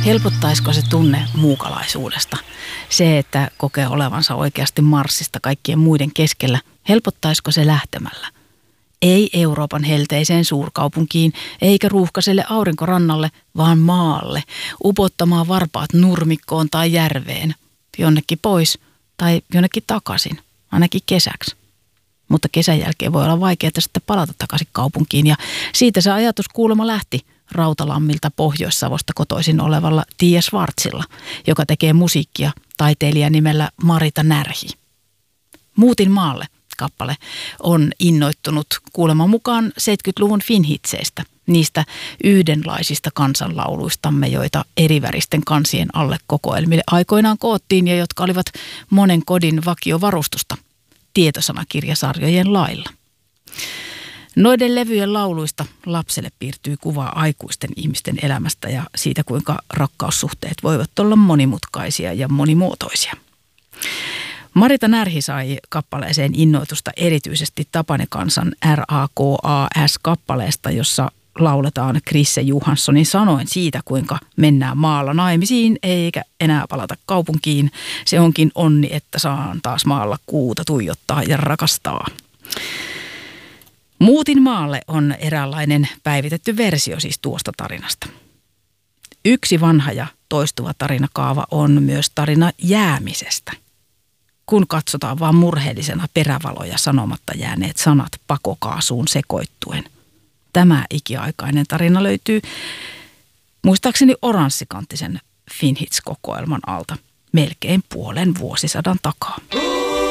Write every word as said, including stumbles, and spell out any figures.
Helpottaisiko se tunne muukalaisuudesta? Se, että kokee olevansa oikeasti Marsista kaikkien muiden keskellä, helpottaisiko se lähtemällä? Ei Euroopan helteiseen suurkaupunkiin, eikä ruuhkaiselle aurinkorannalle, vaan maalle, upottamaan varpaat nurmikkoon tai järveen, jonnekin pois tai jonnekin takaisin, ainakin kesäksi. Mutta kesän jälkeen voi olla vaikeaa sitten palata takaisin kaupunkiin ja siitä se ajatus kuulemma lähti Rautalammilta Pohjois-Savosta kotoisin olevalla Tiia Schwartzilla, joka tekee musiikkia taiteilija nimellä Marita Närhi. Muutin maalle kappale on innoittunut kuuleman mukaan seitsemänkymmentäluvun finhitseistä, niistä yhdenlaisista kansanlauluistamme, joita eriväristen kansien alle kokoelmille aikoinaan koottiin ja jotka olivat monen kodin vakiovarustusta tietosanakirjasarjojen lailla. Noiden levyjen lauluista lapselle piirtyy kuvaa aikuisten ihmisten elämästä ja siitä, kuinka rakkaussuhteet voivat olla monimutkaisia ja monimuotoisia. Marita Närhi sai kappaleeseen innoitusta erityisesti Tapani-kansan R A K A S-kappaleesta, jossa lauletaan Krisse Johanssonin sanoin siitä, kuinka mennään maalla naimisiin eikä enää palata kaupunkiin. Se onkin onni, että saan taas maalla kuuta tuijottaa ja rakastaa. Muutin maalle on eräänlainen päivitetty versio siis tuosta tarinasta. Yksi vanha ja toistuva tarinakaava on myös tarina jäämisestä. Kun katsotaan vaan murheellisena perävaloja sanomatta jääneet sanat pakokaasuun sekoittuen. Tämä ikiaikainen tarina löytyy muistaakseni oranssikanttisen Finhits-kokoelman alta melkein puolen vuosisadan takaa.